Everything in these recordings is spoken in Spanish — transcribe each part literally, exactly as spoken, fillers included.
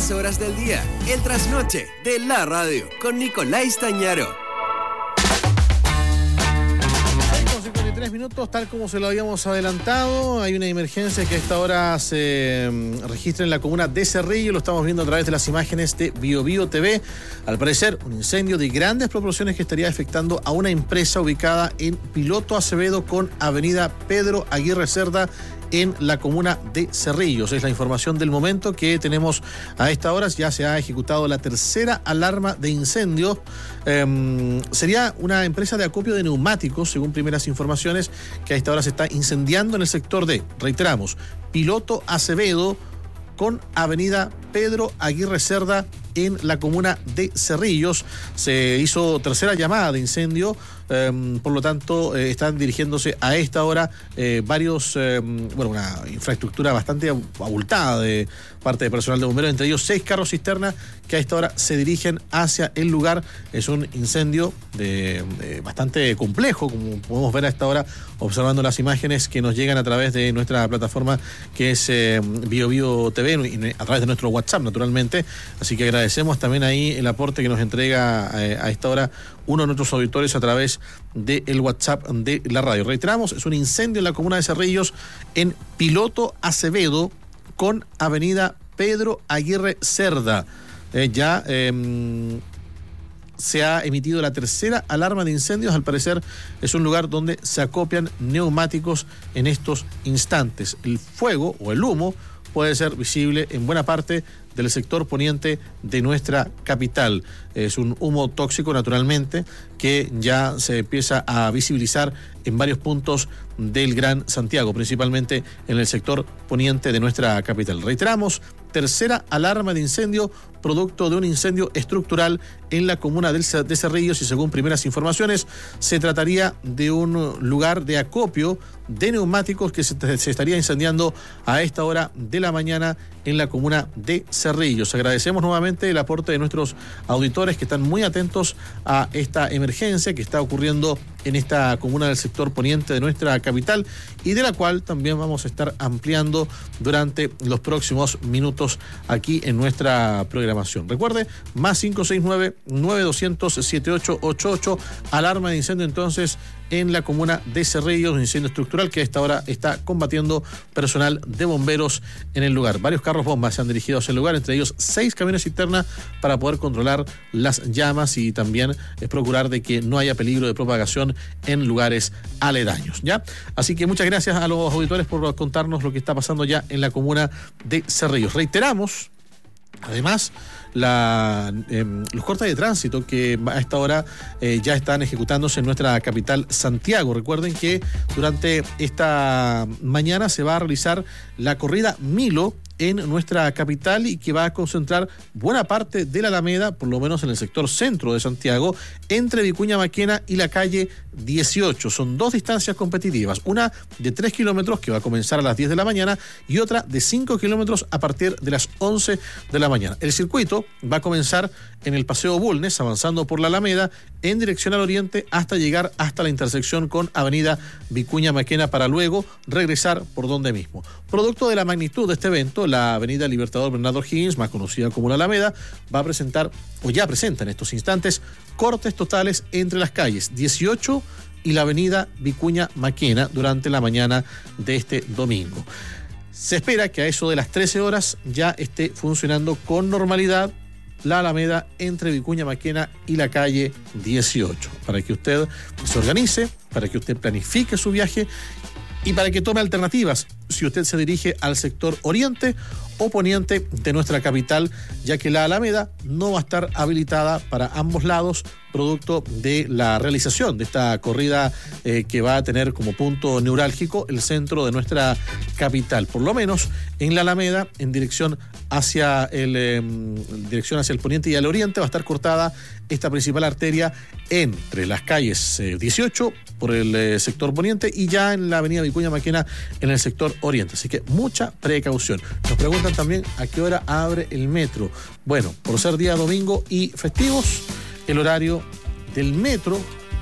todas horas del día. El trasnoche de la radio con Nicolás Tañaro. cincuenta y tres minutos, tal como se lo habíamos adelantado. Hay una emergencia que a esta hora se registra en la comuna de Cerrillo. Lo estamos viendo a través de las imágenes de Bio Bio T V. Al parecer, un incendio de grandes proporciones que estaría afectando a una empresa ubicada en Piloto Acevedo con avenida Pedro Aguirre Cerda en la comuna de Cerrillos. Es la información del momento que tenemos a esta hora. Ya se ha ejecutado la tercera alarma de incendio. Eh, sería una empresa de acopio de neumáticos, según primeras informaciones, que a esta hora se está incendiando en el sector de, reiteramos, Piloto Acevedo con avenida Pedro Aguirre Cerda en la comuna de Cerrillos. Se hizo tercera llamada de incendio. Eh, por lo tanto, eh, están dirigiéndose a esta hora eh, varios, eh, bueno, una infraestructura bastante abultada de parte de personal de bomberos, entre ellos seis carros cisterna que a esta hora se dirigen hacia el lugar. Es un incendio de, de bastante complejo, como podemos ver a esta hora observando las imágenes que nos llegan a través de nuestra plataforma que es eh, Bio Bio T V, a través de nuestro WhatsApp, naturalmente. Así que agradecemos también ahí el aporte que nos entrega eh, a esta hora uno de nuestros auditores a través del WhatsApp de la radio. Reiteramos, es un incendio en la comuna de Cerrillos en Piloto Acevedo con avenida Pedro Aguirre Cerda. Eh, ya eh, se ha emitido la tercera alarma de incendios. Al parecer es un lugar donde se acopian neumáticos en estos instantes. El fuego o el humo puede ser visible en buena parte del sector poniente de nuestra capital. Es un humo tóxico, naturalmente, que ya se empieza a visibilizar en varios puntos del Gran Santiago, principalmente en el sector poniente de nuestra capital. Reiteramos, tercera alarma de incendio, producto de un incendio estructural en la comuna de Cerrillos, y según primeras informaciones, se trataría de un lugar de acopio de neumáticos que se, se estaría incendiando a esta hora de la mañana en la comuna de Cerrillos. Agradecemos nuevamente el aporte de nuestros auditores que están muy atentos a esta emergencia que está ocurriendo en esta comuna del sector poniente de nuestra capital y de la cual también vamos a estar ampliando durante los próximos minutos aquí en nuestra programación. Recuerde, más cinco seis nueve, nueve dos cero cero, siete ocho ocho ocho, alarma de incendio entonces en la comuna de Cerrillos, un incendio estructural que a esta hora está combatiendo personal de bomberos en el lugar. Varios carros bombas se han dirigido hacia el lugar, entre ellos seis camiones cisterna para poder controlar las llamas y también eh, procurar de que no haya peligro de propagación en lugares aledaños, ¿ya? Así que muchas gracias a los auditores por contarnos lo que está pasando ya en la comuna de Cerrillos. Reiteramos, además, la, eh, los cortes de tránsito que a esta hora eh, ya están ejecutándose en nuestra capital Santiago. Recuerden que durante esta mañana se va a realizar la corrida Milo en nuestra capital y que va a concentrar buena parte de la Alameda, por lo menos en el sector centro de Santiago, entre Vicuña Maquena y la calle dieciocho. Son dos distancias competitivas, una de tres kilómetros que va a comenzar a las diez de la mañana y otra de cinco kilómetros a partir de las once de la mañana. El circuito va a comenzar en el Paseo Bulnes, avanzando por la Alameda en dirección al oriente hasta llegar hasta la intersección con avenida Vicuña Maquena para luego regresar por donde mismo. Producto de la magnitud de este evento, la avenida Libertador Bernardo Higgins, más conocida como la Alameda, va a presentar, o ya presenta en estos instantes, cortes totales entre las calles dieciocho y la avenida Vicuña Maquena durante la mañana de este domingo. Se espera que a eso de las trece horas ya esté funcionando con normalidad la Alameda entre Vicuña Maquena y la calle dieciocho, para que usted se organice, para que usted planifique su viaje y para que tome alternativas si usted se dirige al sector oriente o poniente de nuestra capital, ya que la Alameda no va a estar habilitada para ambos lados, producto de la realización de esta corrida eh, que va a tener como punto neurálgico el centro de nuestra capital. Por lo menos en la Alameda, en dirección hacia el eh, dirección hacia el poniente y al oriente, va a estar cortada esta principal arteria entre las calles eh, dieciocho por el eh, sector poniente y ya en la avenida Vicuña Maquena en el sector oriente. Así que mucha precaución. Nos preguntan también a qué hora abre el metro. Bueno, por ser día domingo y festivos, el horario del metro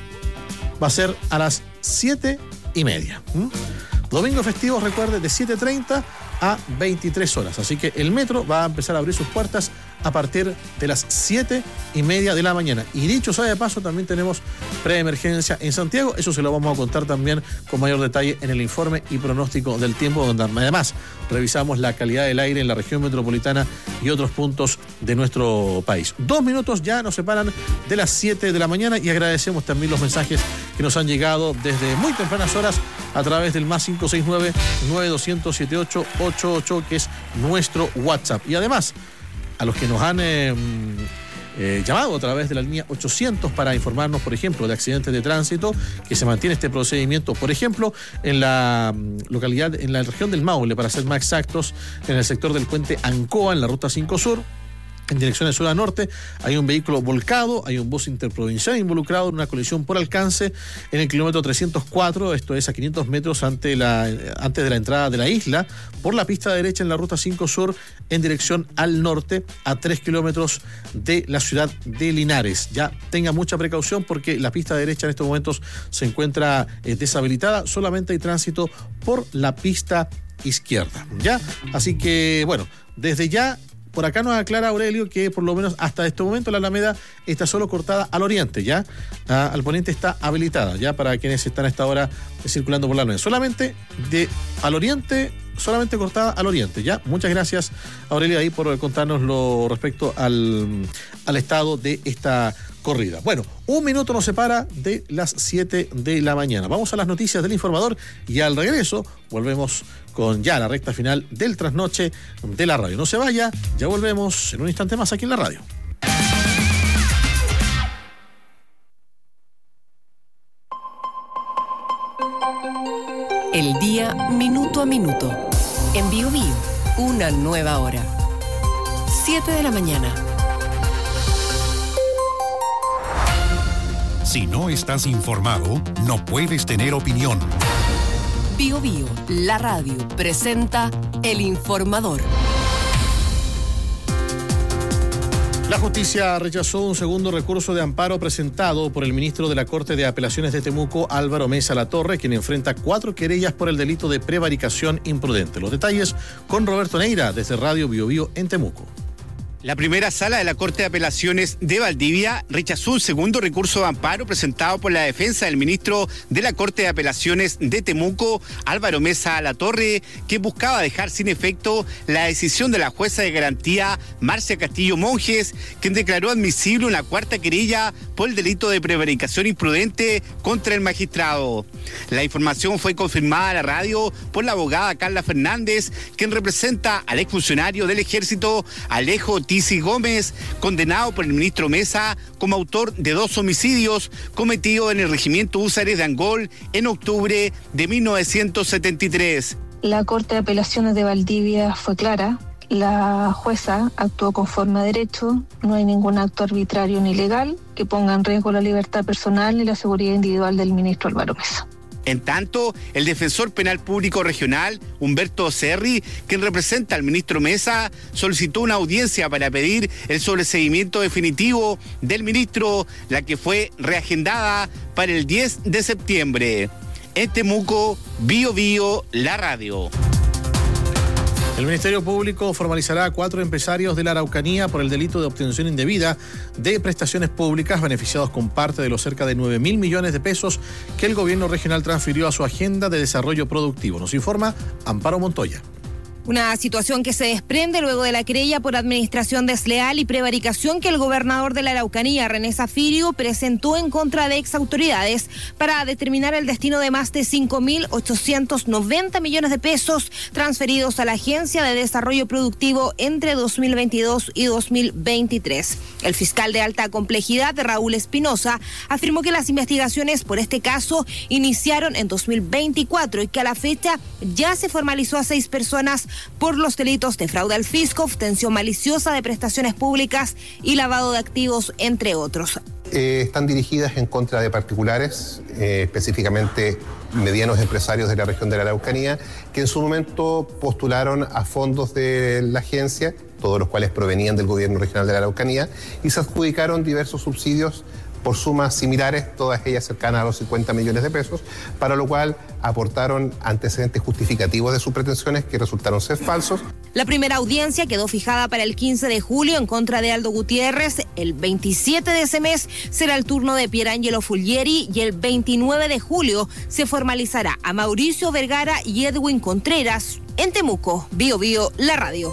va a ser a las siete y media. ¿Mm? Domingo festivo, recuerde, de siete treinta a veintitrés horas. Así que el metro va a empezar a abrir sus puertas a partir de las siete y media de la mañana. Y dicho sea de paso, también tenemos preemergencia en Santiago. Eso se lo vamos a contar también con mayor detalle en el informe y pronóstico del tiempo, donde además revisamos la calidad del aire en la región metropolitana y otros puntos de nuestro país. Dos minutos ya nos separan de las siete de la mañana y agradecemos también los mensajes que nos han llegado desde muy tempranas horas a través del más cinco seis nueve, nueve dos cero cero, siete ocho ocho ocho, que es nuestro WhatsApp. Y además, a los que nos han eh, eh, llamado a través de la línea ochocientos para informarnos, por ejemplo, de accidentes de tránsito, que se mantiene este procedimiento, por ejemplo, en la localidad, en la región del Maule, para ser más exactos, en el sector del puente Ancoa, en la ruta cinco Sur, en dirección de sur a norte, hay un vehículo volcado, hay un bus interprovincial involucrado en una colisión por alcance en el kilómetro trescientos cuatro, esto es a quinientos metros ante la, antes de la entrada de la isla, por la pista derecha en la ruta cinco Sur, en dirección al norte, a tres kilómetros de la ciudad de Linares. Ya tenga mucha precaución porque la pista derecha en estos momentos se encuentra eh, deshabilitada, solamente hay tránsito por la pista izquierda, ¿ya? Así que, bueno, desde ya, por acá nos aclara Aurelio que por lo menos hasta este momento la Alameda está solo cortada al oriente, ¿ya? Ah, al poniente está habilitada, ¿ya? Para quienes están a esta hora circulando por la Alameda. Solamente de al oriente, solamente cortada al oriente, ¿ya? Muchas gracias, Aurelio, ahí por contarnos lo respecto al, al estado de esta corrida. Bueno, un minuto nos separa de las siete de la mañana. Vamos a las noticias del informador y al regreso volvemos con ya la recta final del trasnoche de la radio. No se vaya, ya volvemos en un instante más aquí en la radio. El día minuto a minuto. En Bio Bio, una nueva hora. siete de la mañana. Si no estás informado, no puedes tener opinión. Bio Bio, la radio, presenta El Informador. La justicia rechazó un segundo recurso de amparo presentado por el ministro de la Corte de Apelaciones de Temuco, Álvaro Mesa Latorre, quien enfrenta cuatro querellas por el delito de prevaricación imprudente. Los detalles con Roberto Neira, desde Radio Bio Bio en Temuco. La primera sala de la Corte de Apelaciones de Valdivia rechazó un segundo recurso de amparo presentado por la defensa del ministro de la Corte de Apelaciones de Temuco, Álvaro Mesa Latorre, que buscaba dejar sin efecto la decisión de la jueza de garantía Marcia Castillo Monjes, quien declaró admisible una cuarta querella por el delito de prevaricación imprudente contra el magistrado. La información fue confirmada a la radio por la abogada Carla Fernández, quien representa al exfuncionario del Ejército, Alejo Tisi Gómez, condenado por el ministro Mesa como autor de dos homicidios cometidos en el regimiento Húsares de Angol en octubre de mil novecientos setenta y tres. La Corte de Apelaciones de Valdivia fue clara. La jueza actuó conforme a derecho. No hay ningún acto arbitrario ni ilegal que ponga en riesgo la libertad personal y la seguridad individual del ministro Álvaro Mesa. En tanto, el defensor penal público regional, Humberto Cerri, quien representa al ministro Mesa, solicitó una audiencia para pedir el sobreseimiento definitivo del ministro, la que fue reagendada para el diez de septiembre. En Temuco, Bio Bio, la radio. El Ministerio Público formalizará a cuatro empresarios de la Araucanía por el delito de obtención indebida de prestaciones públicas, beneficiados con parte de los cerca de nueve mil millones de pesos que el gobierno regional transfirió a su agenda de desarrollo productivo. Nos informa Amparo Montoya. Una situación que se desprende luego de la querella por administración desleal y prevaricación que el gobernador de la Araucanía, René Zafirio, presentó en contra de exautoridades para determinar el destino de más de cinco mil ochocientos noventa millones de pesos transferidos a la Agencia de Desarrollo Productivo entre dos mil veintidós y dos mil veintitrés. El fiscal de alta complejidad, Raúl Espinosa, afirmó que las investigaciones por este caso iniciaron en dos mil veinticuatro y que a la fecha ya se formalizó a seis personas por los delitos de fraude al fisco, obtención maliciosa de prestaciones públicas y lavado de activos, entre otros. Eh, están dirigidas en contra de particulares, eh, específicamente medianos empresarios de la región de la Araucanía, que en su momento postularon a fondos de la agencia, todos los cuales provenían del gobierno regional de la Araucanía, y se adjudicaron diversos subsidios por sumas similares, todas ellas cercanas a los cincuenta millones de pesos, para lo cual aportaron antecedentes justificativos de sus pretensiones que resultaron ser falsos. La primera audiencia quedó fijada para el quince de julio en contra de Aldo Gutiérrez. El veintisiete de ese mes será el turno de Pierangelo Fulgieri y el veintinueve de julio se formalizará a Mauricio Vergara y Edwin Contreras en Temuco. Bio Bio, la radio.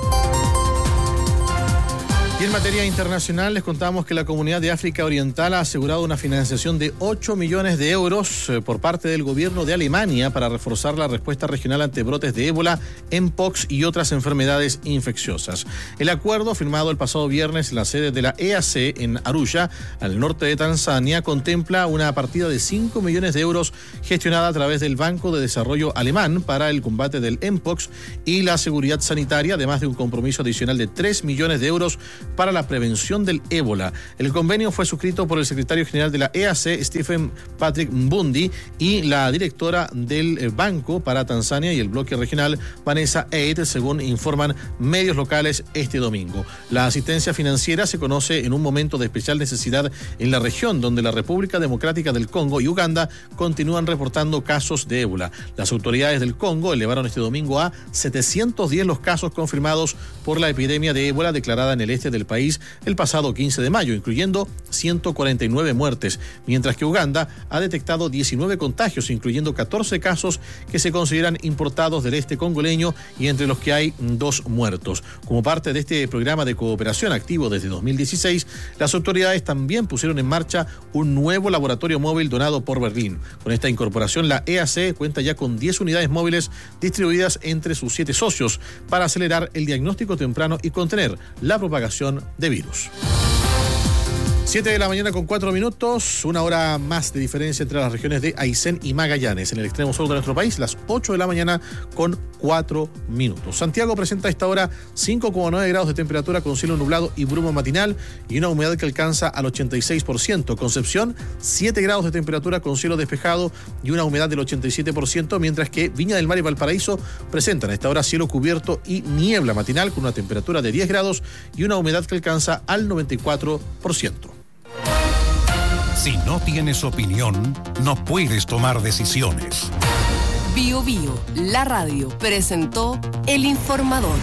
Y en materia internacional les contamos que la Comunidad de África Oriental ha asegurado una financiación de ocho millones de euros eh, por parte del gobierno de Alemania para reforzar la respuesta regional ante brotes de ébola, mpox y otras enfermedades infecciosas. El acuerdo, firmado el pasado viernes en la sede de la E A C en Arusha, al norte de Tanzania, contempla una partida de cinco millones de euros gestionada a través del Banco de Desarrollo Alemán para el combate del mpox y la seguridad sanitaria, además de un compromiso adicional de tres millones de euros para la prevención del ébola. El convenio fue suscrito por el secretario general de la E A C, Stephen Patrick Mbundi, y la directora del Banco para Tanzania y el bloque regional, Vanessa Eid, según informan medios locales este domingo. La asistencia financiera se conoce en un momento de especial necesidad en la región, donde la República Democrática del Congo y Uganda continúan reportando casos de ébola. Las autoridades del Congo elevaron este domingo a setecientos diez los casos confirmados por la epidemia de ébola declarada en el este del país el pasado quince de mayo, incluyendo ciento cuarenta y nueve muertes, mientras que Uganda ha detectado diecinueve contagios, incluyendo catorce casos que se consideran importados del este congoleño y entre los que hay dos muertos. Como parte de este programa de cooperación activo desde dos mil dieciséis, las autoridades también pusieron en marcha un nuevo laboratorio móvil donado por Berlín. Con esta incorporación, la E A C cuenta ya con diez unidades móviles distribuidas entre sus siete socios para acelerar el diagnóstico temprano y contener la propagación de virus. siete de la mañana con cuatro minutos, una hora más de diferencia entre las regiones de Aysén y Magallanes. En el extremo sur de nuestro país, las ocho de la mañana con cuatro minutos. Santiago presenta a esta hora cinco coma nueve grados de temperatura con cielo nublado y bruma matinal y una humedad que alcanza al ochenta y seis por ciento. Concepción, siete grados de temperatura con cielo despejado y una humedad del ochenta y siete por ciento, mientras que Viña del Mar y Valparaíso presentan a esta hora cielo cubierto y niebla matinal con una temperatura de diez grados y una humedad que alcanza al noventa y cuatro por ciento. Si no tienes opinión, no puedes tomar decisiones. Bio Bio, la radio, presentó El Informador.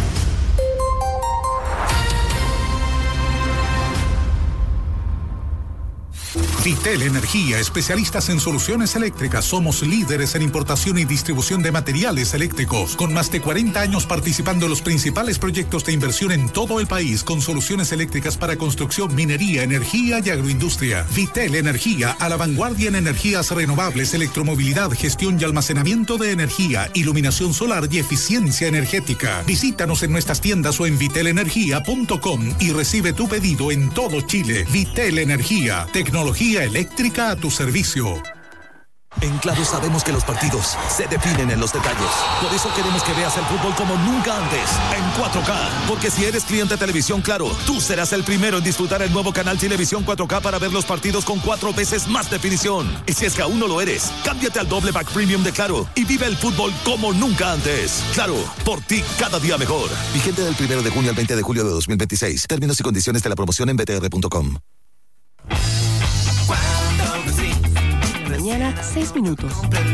Vitel Energía, especialistas en soluciones eléctricas. Somos líderes en importación y distribución de materiales eléctricos, con más de cuarenta años participando en los principales proyectos de inversión en todo el país, con soluciones eléctricas para construcción, minería, energía y agroindustria. Vitel Energía, a la vanguardia en energías renovables, electromovilidad, gestión y almacenamiento de energía, iluminación solar y eficiencia energética. Visítanos en nuestras tiendas o en vitel energía punto com y recibe tu pedido en todo Chile. Vitel Energía, tecnología eléctrica a tu servicio. En Claro sabemos que los partidos se definen en los detalles. Por eso queremos que veas el fútbol como nunca antes, en cuatro K. Porque si eres cliente de Televisión Claro, tú serás el primero en disfrutar el nuevo canal Televisión cuatro K para ver los partidos con cuatro veces más definición. Y si es que aún no lo eres, cámbiate al doble pack premium de Claro y vive el fútbol como nunca antes. Claro, por ti cada día mejor. Vigente del primero de junio al veinte de julio de dos mil veintiséis. Términos y condiciones de la promoción en b t r punto com. Mañana, seis minutos.